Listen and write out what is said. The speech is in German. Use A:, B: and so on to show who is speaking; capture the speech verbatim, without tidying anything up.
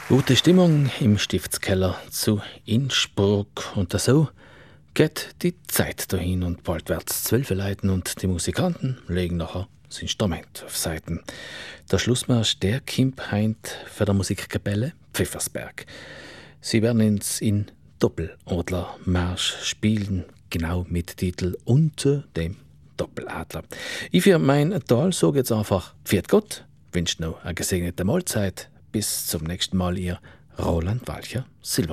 A: Gute Stimmung im Stiftskeller zu Innsbruck. Und so geht die Zeit dahin und bald wird's zwölf leiten und die Musikanten legen nachher das Instrument auf Seiten. Der Schlussmarsch, der kommt heint für der Musikkapelle Pfeffersberg. Sie werden ins in Doppeladlermarsch spielen, genau mit Titel Unter dem Doppeladler. Ich für mein Tal sage jetzt einfach Pfiat Gott, wünscht noch eine gesegnete Mahlzeit. Bis zum nächsten Mal, ihr Roland Walcher Silber.